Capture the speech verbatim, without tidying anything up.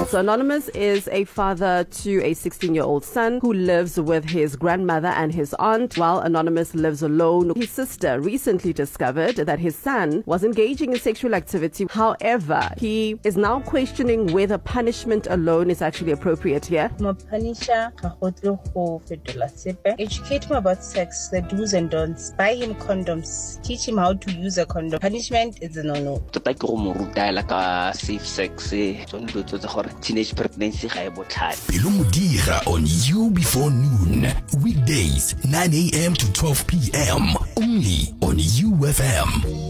So Anonymous is a father to a sixteen-year-old son who lives with his grandmother and his aunt. While Anonymous lives alone, his sister recently discovered that his son was engaging in sexual activity. However, he is now questioning whether punishment alone is actually appropriate here. Educate him about sex, the do's and don'ts. Buy him condoms. Teach him how to use a condom. Punishment is a no-no. Safe sex, teenage pregnancy. Pelo Mudira on You Before Noon. Weekdays, nine a.m. to twelve p.m. Only on U F M.